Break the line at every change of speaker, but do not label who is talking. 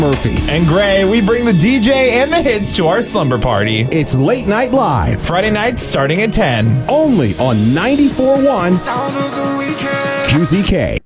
Murphy.
And Gray, we bring the DJ and the hits to our slumber party.
It's Late Night Live.
Friday nights starting at 10.
Only on 94.1 QZK.